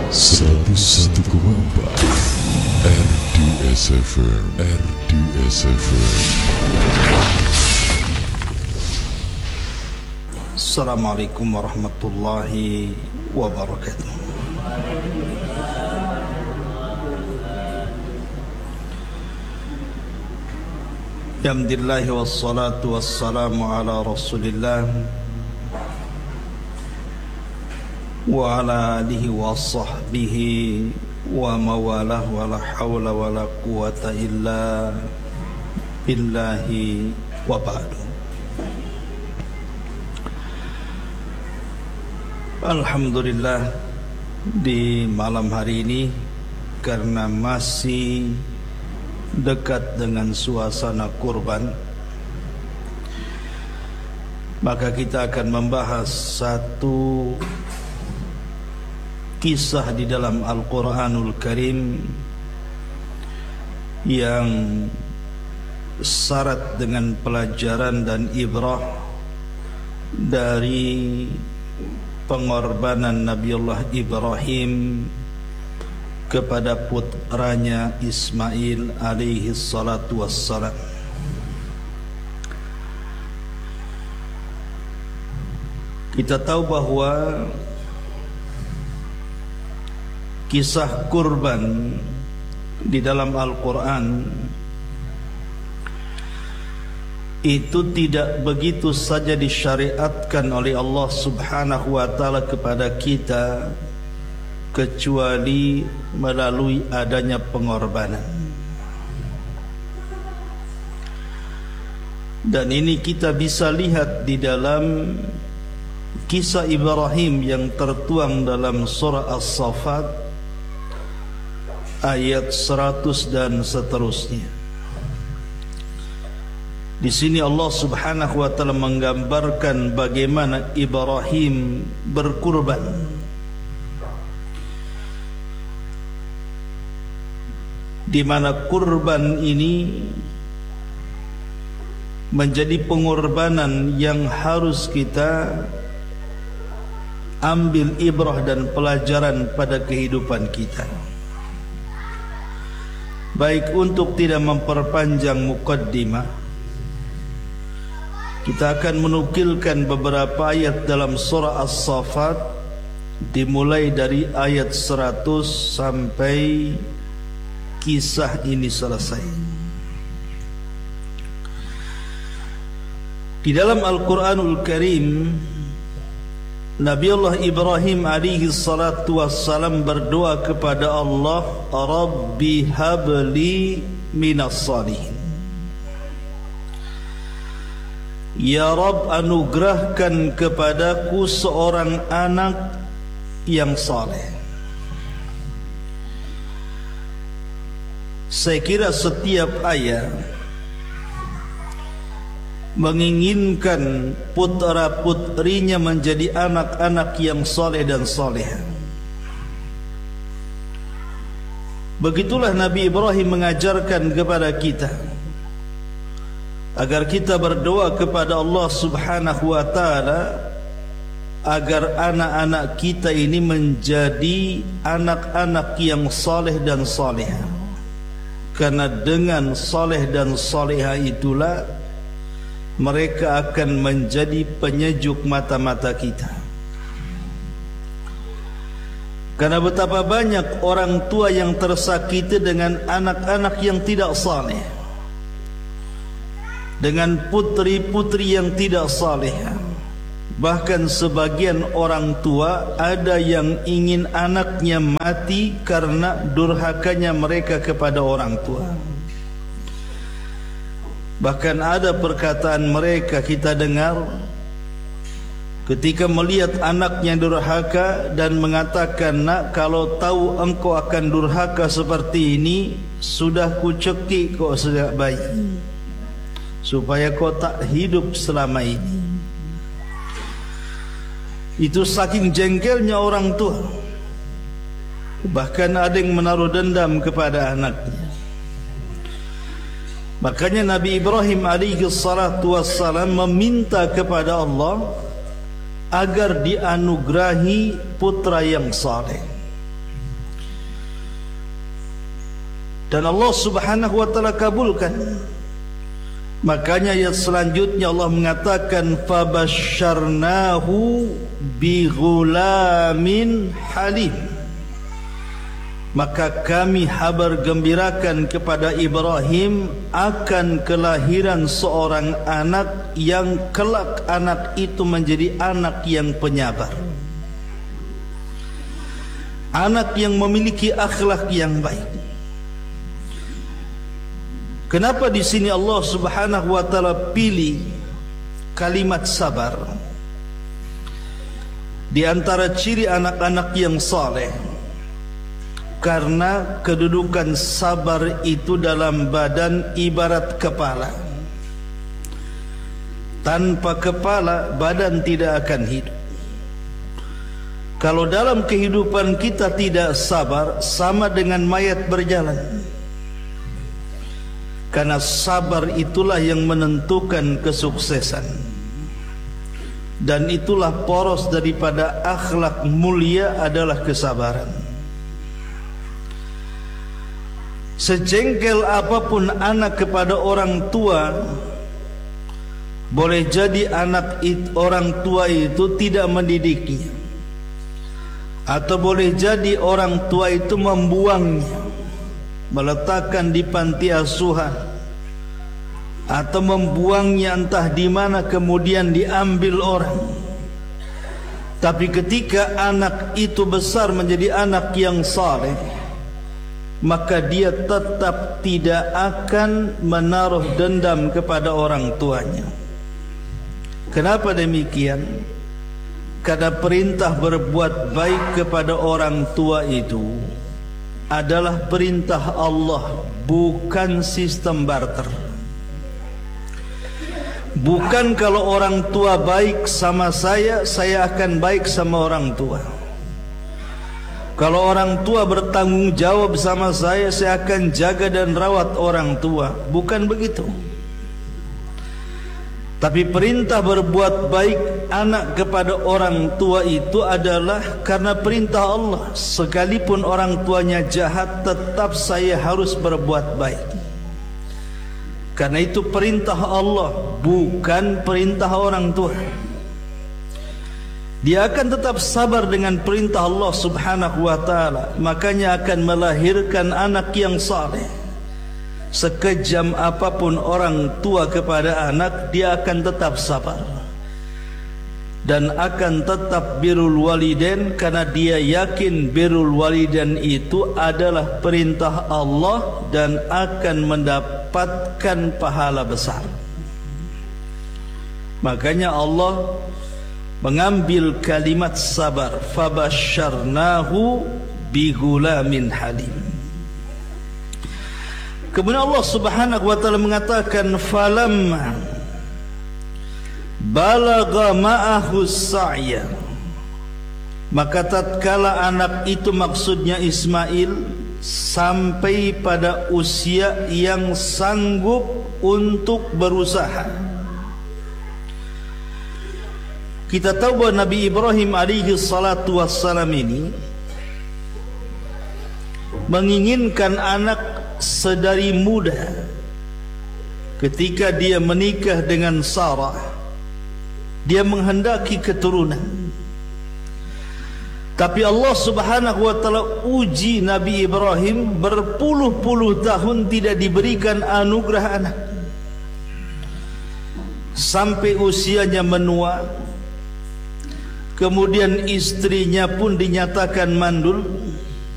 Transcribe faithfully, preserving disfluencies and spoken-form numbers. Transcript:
seratus satu koma empat R D S F M, R D S F M. Assalamualaikum warahmatullahi wabarakatuh. Alhamdulillahi wassalatu wassalamu ala rasulillah wa ala alihi wa sahbihi wa mawalah wa la hawla wa la quwata illa billahi wa ba'du. Alhamdulillah, di malam hari ini karena masih dekat dengan suasana kurban, maka kita akan membahas satu kisah di dalam Al-Quranul Karim yang syarat dengan pelajaran dan ibrah dari pengorbanan Nabiullah Ibrahim kepada putranya Ismail alaihi salatu wassalam. Kita tahu bahwa kisah kurban di dalam Al-Quran itu tidak begitu saja disyariatkan oleh Allah subhanahu wa ta'ala kepada kita, kecuali melalui adanya pengorbanan. Dan ini kita bisa lihat di dalam kisah Ibrahim yang tertuang dalam surah As-Saffat ayat seratus dan seterusnya. Di sini Allah subhanahu wa ta'ala menggambarkan bagaimana Ibrahim berkurban. Di mana kurban ini menjadi pengorbanan yang harus kita ambil ibrah dan pelajaran pada kehidupan kita. Baik, untuk tidak memperpanjang muqaddimah, kita akan menukilkan beberapa ayat dalam surah As-Saffat dimulai dari ayat seratus sampai kisah ini selesai. Di dalam Al-Quranul Karim, Nabiullah Ibrahim alaihi salatu wassalam berdoa kepada Allah, Rabbi habli minas salihin. Ya Rabb, anugerahkan kepadaku seorang anak yang saleh. Saya kira setiap ayah menginginkan putra putrinya menjadi anak-anak yang soleh dan soleha. Begitulah Nabi Ibrahim mengajarkan kepada kita agar kita berdoa kepada Allah subhanahu wa ta'ala agar anak-anak kita ini menjadi anak-anak yang soleh dan soleha. Karena dengan soleh dan soleha itulah mereka akan menjadi penyejuk mata-mata kita. Karena betapa banyak orang tua yang tersakiti dengan anak-anak yang tidak saleh, dengan putri-putri yang tidak saleh. Bahkan sebagian orang tua ada yang ingin anaknya mati karena durhakanya mereka kepada orang tua. Bahkan ada perkataan mereka kita dengar ketika melihat anaknya durhaka dan mengatakan, nak, kalau tahu engkau akan durhaka seperti ini, sudah kucekik kau sejak bayi supaya kau tak hidup selama ini. Itu saking jengkelnya orang tua. Bahkan ada yang menaruh dendam kepada anaknya. Makanya Nabi Ibrahim alaihi salatu wassalam meminta kepada Allah agar dianugerahi putra yang saleh. dan Allah Subhanahu wa taala kabulkan. Makanya ayat selanjutnya Allah mengatakan fabasyarnahu bighulamin halim. Maka kami habar gembirakan kepada Ibrahim akan kelahiran seorang anak yang kelak anak itu menjadi anak yang penyabar, anak yang memiliki akhlak yang baik. Kenapa di sini Allah Subhanahu wa taala pilih kalimat sabar? Di antara ciri anak-anak yang saleh, karena kedudukan sabar itu dalam badan ibarat kepala. Tanpa kepala badan tidak akan hidup. Kalau dalam kehidupan kita tidak sabar, sama dengan mayat berjalan. Karena sabar itulah yang menentukan kesuksesan, dan itulah poros daripada akhlak mulia adalah kesabaran. Sejengkel apapun anak kepada orang tua, boleh jadi anak it, orang tua itu tidak mendidiknya, atau boleh jadi orang tua itu membuangnya, meletakkan di panti asuhan, atau membuangnya entah di mana kemudian diambil orang. Tapi ketika anak itu besar menjadi anak yang saleh, maka dia tetap tidak akan menaruh dendam kepada orang tuanya. Kenapa demikian? Karena perintah berbuat baik kepada orang tua itu adalah perintah Allah, bukan sistem barter. Bukan kalau orang tua baik sama saya, saya akan baik sama orang tua. Kalau orang tua bertanggung jawab sama saya, saya akan jaga dan rawat orang tua. Bukan begitu. Tapi perintah berbuat baik anak kepada orang tua itu adalah karena perintah Allah. Sekalipun orang tuanya jahat, tetap saya harus berbuat baik. Karena itu perintah Allah, bukan perintah orang tua. Dia akan tetap sabar dengan perintah Allah Subhanahu wa taala. Makanya akan melahirkan anak yang saleh. Sekejam apapun orang tua kepada anak, dia akan tetap sabar dan akan tetap birrul walidain, karena dia yakin birrul walidain itu adalah perintah Allah dan akan mendapatkan pahala besar. Makanya Allah mengambil kalimat sabar, fabasyarnahu bighulamin halim. Kemudian Allah Subhanahu wa taala mengatakan falamma balagha ma'ahu sa'ya, maka tatkala anak itu, maksudnya Ismail, sampai pada usia yang sanggup untuk berusaha. Kita tahu bahwa Nabi Ibrahim alaihi salatu wassalam ini menginginkan anak sedari muda. Ketika dia menikah dengan Sarah, dia menghendaki keturunan. Tapi Allah Subhanahu wa taala uji Nabi Ibrahim, berpuluh-puluh tahun tidak diberikan anugerah anak, sampai usianya menua. Kemudian istrinya pun dinyatakan mandul.